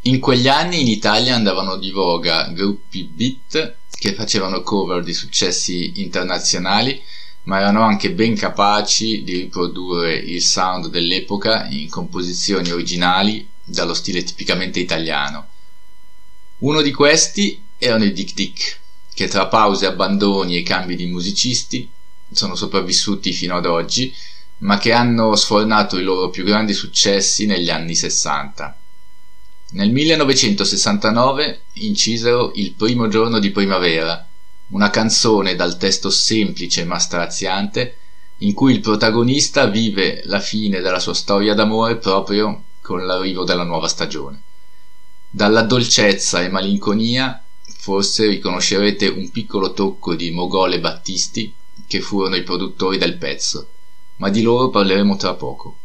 In quegli anni in Italia andavano di voga gruppi beat che facevano cover di successi internazionali, ma erano anche ben capaci di riprodurre il sound dell'epoca in composizioni originali dallo stile tipicamente italiano. Uno di questi erano i Dick Dick, che tra pause, abbandoni e cambi di musicisti sono sopravvissuti fino ad oggi, ma che hanno sfornato i loro più grandi successi negli anni 60. Nel 1969 incisero Il primo giorno di primavera, una canzone dal testo semplice ma straziante, in cui il protagonista vive la fine della sua storia d'amore proprio con l'arrivo della nuova stagione. Dalla dolcezza e malinconia forse riconoscerete un piccolo tocco di Mogol e Battisti, che furono i produttori del pezzo, ma di loro parleremo tra poco.